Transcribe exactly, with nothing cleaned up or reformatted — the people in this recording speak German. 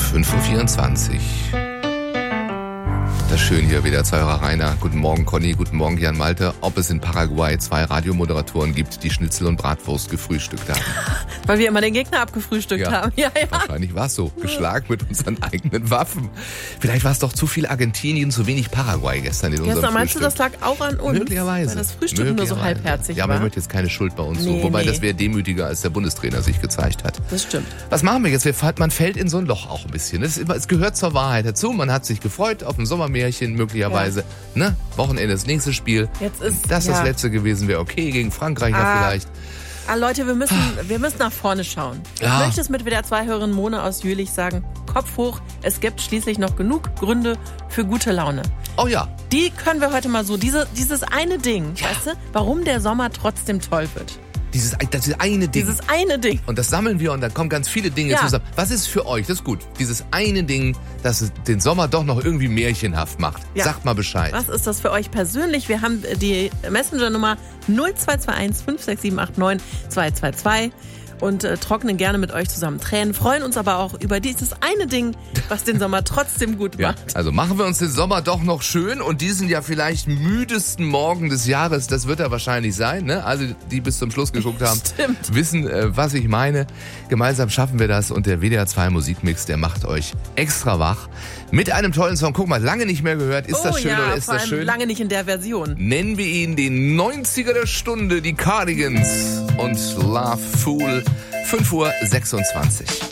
fünf Uhr vierundzwanzig. Das schön hier wieder, zwei Hörer Rainer. Guten Morgen Conny, guten Morgen Jan Malte. Ob es in Paraguay zwei Radiomoderatoren gibt, die Schnitzel und Bratwurst gefrühstückt haben. Weil wir immer den Gegner abgefrühstückt Ja, haben. Ja, ja. Wahrscheinlich war es so. Geschlagen mit unseren eigenen Waffen. Vielleicht war es doch zu viel Argentinien, zu wenig Paraguay gestern in unserem Gestern meinst du, Frühstück. das lag auch an uns? Möglicherweise. Weil das Frühstück nur so halbherzig ja, war. aber man wird jetzt keine Schuld bei uns Nee, so. Wobei, nee. das wäre demütiger, als der Bundestrainer sich gezeigt hat. Das stimmt. Was machen wir jetzt? Wir, man fällt in so ein Loch auch ein bisschen. Es, es gehört zur Wahrheit dazu. Man hat sich gefreut auf ein Sommermärchen möglicherweise. Ja. Ne? Wochenende das nächste Spiel. Jetzt ist, das ja. das letzte gewesen wäre okay, gegen Frankreich ja Ah. vielleicht. Ah, Leute, wir müssen, wir müssen nach vorne schauen. Ja. Ich möchte es mit W D R zwei-Hörerin Mona aus Jülich sagen, Kopf hoch, es gibt schließlich noch genug Gründe für gute Laune. Oh ja. Die können wir heute mal so, diese, dieses eine Ding, Ja. weißt du, warum der Sommer trotzdem toll wird. Dieses, das eine Ding. Dieses eine Ding. Und das sammeln wir und dann kommen ganz viele Dinge Ja. zusammen. Was ist für euch, das ist gut, dieses eine Ding, das es den Sommer doch noch irgendwie märchenhaft macht? Ja. Sagt mal Bescheid. Was ist das für euch persönlich? Wir haben die Messenger-Nummer null zwei zwei eins fünf sechs sieben acht neun zwei zwei zwei und äh, trocknen gerne mit euch zusammen Tränen, freuen uns aber auch über dieses eine Ding, was den Sommer trotzdem gut Ja, macht. also machen wir uns den Sommer doch noch schön und diesen ja vielleicht müdesten Morgen des Jahres, das wird er wahrscheinlich sein, ne? Also die bis zum Schluss geguckt haben, Stimmt. wissen, äh, was ich meine. Gemeinsam schaffen wir das und der W D R zwei Musikmix, der macht euch extra wach mit einem tollen Song. Guck mal, lange nicht mehr gehört. Ist das oh schön ja, oder ist vor das allem schön? lange nicht in der Version. Nennen wir ihn den neunziger der Stunde, die Cardigans und Love Fool. fünf Uhr sechsundzwanzig.